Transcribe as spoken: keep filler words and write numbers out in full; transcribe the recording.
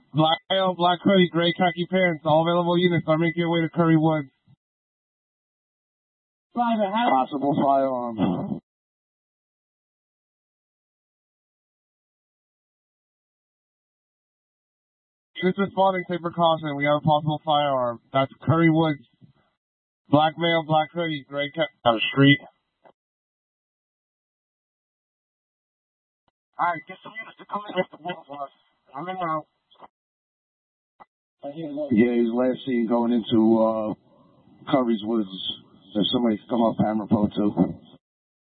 Black male, black hoodie, gray khaki pants. All available units are making your way to Curry Woods. Private, possible firearm. Just responding, take precaution. We have a possible firearm. That's Curry Woods. Black male, black hoodie, gray khaki. On the street. Alright, get some units to come in with the wolf for us. I'm in now. Yeah, he's last seen going into uh, Curry's Woods. There's somebody come off Hammer Po too.